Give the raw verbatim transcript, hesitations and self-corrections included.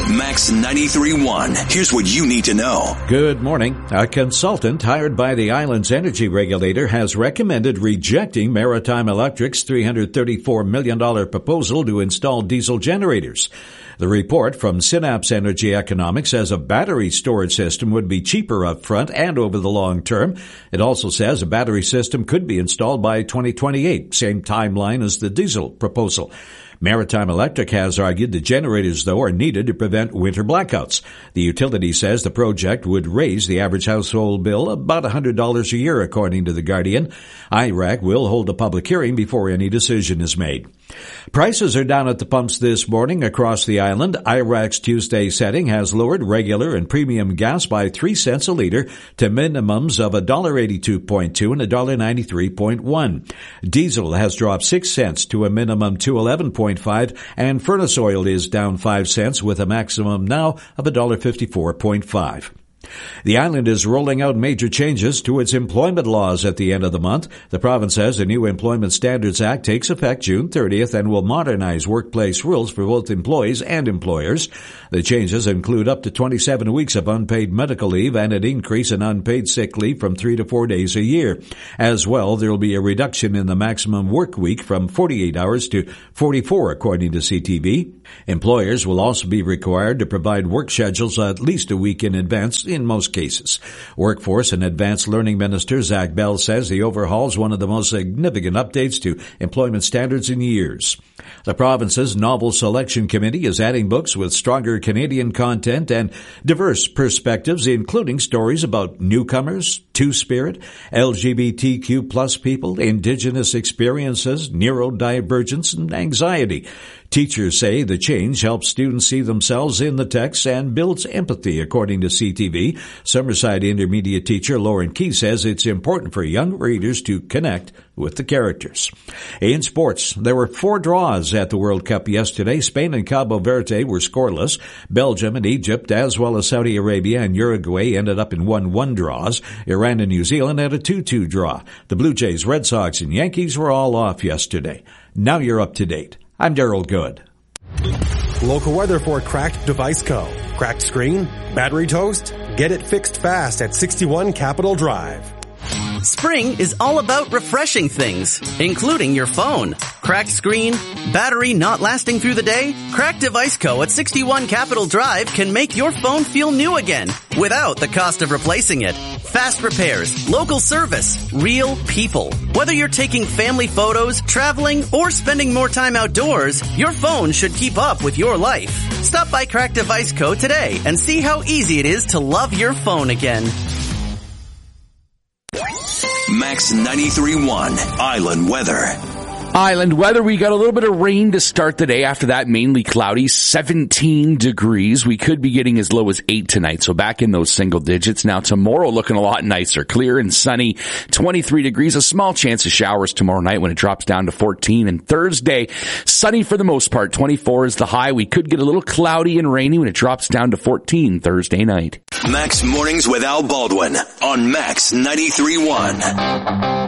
Max ninety-three point one. Here's what you need to know. Good morning. A consultant hired by the island's energy regulator has recommended rejecting Maritime Electric's three hundred thirty-four million dollars proposal to install diesel generators. The report from Synapse Energy Economics says a battery storage system would be cheaper up front and over the long term. It also says a battery system could be installed by twenty twenty-eight, same timeline as the diesel proposal. Maritime Electric has argued the generators, though, are needed to prevent winter blackouts. The utility says the project would raise the average household bill about one hundred dollars a year, according to The Guardian. I R A C will hold a public hearing before any decision is made. Prices are down at the pumps this morning across the island. I R A C's Tuesday setting has lowered regular and premium gas by three cents a liter to minimums of one dollar eighty-two point two and one dollar ninety-three point one. Diesel has dropped six cents to a minimum two eleven point five, and furnace oil is down five cents with a maximum now of one dollar fifty-four point five. The island is rolling out major changes to its employment laws at the end of the month. The province says the new Employment Standards Act takes effect June thirtieth and will modernize workplace rules for both employees and employers. The changes include up to twenty-seven weeks of unpaid medical leave and an increase in unpaid sick leave from three to four days a year. As well, there will be a reduction in the maximum work week from forty-eight hours to forty-four, according to C T V. Employers will also be required to provide work schedules at least a week in advance in most cases. Workforce and Advanced Learning Minister Zach Bell says the overhaul is one of the most significant updates to employment standards in years. The province's Novel Selection Committee is adding books with stronger Canadian content and diverse perspectives, including stories about newcomers, Two-Spirit, L G B T Q plus people, Indigenous experiences, neurodivergence, and anxiety. Teachers say the change helps students see themselves in the text and builds empathy, according to C T V. Summerside Intermediate teacher Lauren Key says it's important for young readers to connect with the characters. In sports, there were four draws at the World Cup yesterday. Spain and Cabo Verde were scoreless. Belgium and Egypt, as well as Saudi Arabia and Uruguay, ended up in one one draws. Iran and New Zealand had a two two draw. The Blue Jays, Red Sox, and Yankees were all off yesterday. Now you're up to date. I'm Daryl Good. Local weather for Cracked Device Co. Cracked screen? Battery toast? Get it fixed fast at sixty-one Capitol Drive. Spring is all about refreshing things, including your phone. Cracked screen? Battery not lasting through the day? Cracked Device Co. at sixty-one Capitol Drive can make your phone feel new again without the cost of replacing it. Fast repairs, local service, real people. Whether you're taking family photos, traveling, or spending more time outdoors, your phone should keep up with your life. Stop by Cracked Device Co. today and see how easy it is to love your phone again. Max ninety-three point one Island Weather. Island weather, we got a little bit of rain to start the day. After that, mainly cloudy, seventeen degrees. We could be getting as low as eight tonight, so back in those single digits. Now tomorrow looking a lot nicer, clear and sunny, twenty-three degrees. A small chance of showers tomorrow night when it drops down to fourteen. And Thursday, sunny for the most part, twenty-four is the high. We could get a little cloudy and rainy when it drops down to fourteen Thursday night. Max Mornings with Al Baldwin on Max ninety-three point one.